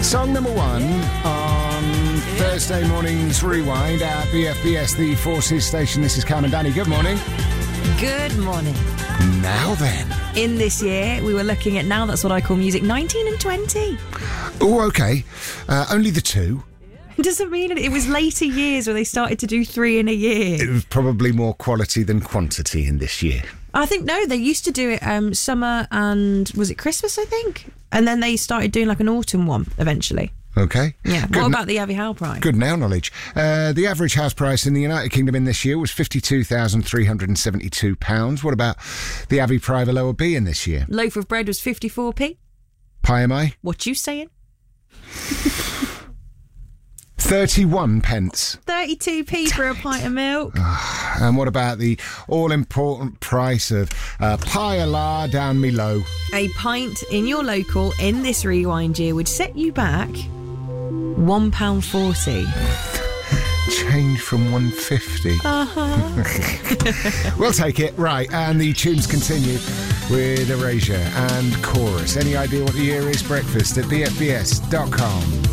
Song number one on Thursday morning's Rewind at BFBS, the Forces station. This is Cam and Danny. Good morning. Good morning. Now then. In this year, we were looking at Now That's What I Call Music 19 and 20. Oh, okay. Only the two. Doesn't mean it was later years where they started to do 3 in a year. It was probably more quality than quantity in this year. I think, no, they used to do it summer and, was it Christmas, I think? And then they started doing like an autumn one eventually. Okay. Yeah. Good what about the Abbey House price? Good now knowledge. The average house price in the United Kingdom in this year was £52,372. What about the Abbey Private Lower B in this year? Loaf of bread was 54p. Pie am I? What you saying? 31 pence. 32p for a pint of milk. And what about the all-important price of pie a la down me low? A pint in your local in this rewind year would set you back £1.40. Change from 150. We'll take it. Right, and the tunes continue with Erasure and Chorus. Any idea what the year is? Breakfast at bfbs.com.